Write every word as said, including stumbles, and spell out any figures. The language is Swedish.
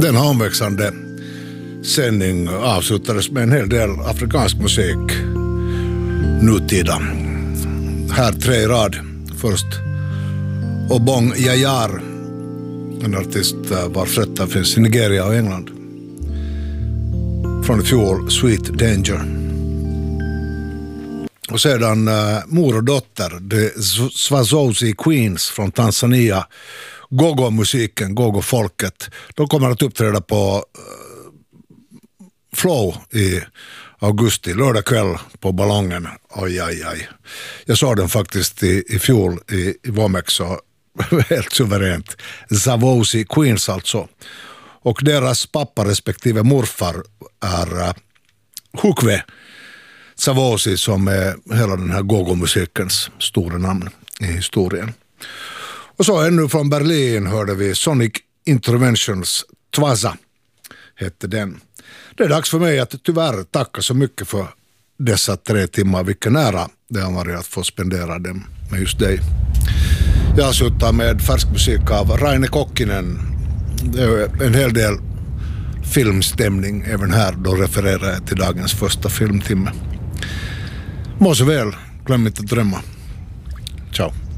Den här omväxlande sändning avslutades med en hel del afrikansk musik nutida. Här tre i rad. Först Obong Yayar, en artist vars rötter finns i Nigeria och England. Från i fjol Sweet Danger. Och sedan uh, mor och dotter, The Swazozi Queens från Tanzania. Gogo-musiken, Gogo-folket. De kommer att uppträda på uh, Flow i augusti, lördag kväll på Ballongen. Oj, oj, oj. Jag såg den faktiskt i, i fjol i, i Vomex, så helt suveränt. Swazozi Queens alltså. Och deras pappa respektive morfar är uh, Hukwe Swazozi, som är hela den här gogo-musikens stora namn i historien. Och så ännu från Berlin hörde vi Sonic Interventions Twaza, hette den. Det är dags för mig att tyvärr tacka så mycket för dessa tre timmar. Vilken ära det har varit att få spendera dem med just dig. Jag slutar med färsk musik av Raine Kokkinen. Det är en hel del filmstämning även här, då refererar jag till dagens första filmtimme. Må så väl, glöm inte att drömma. Ciao.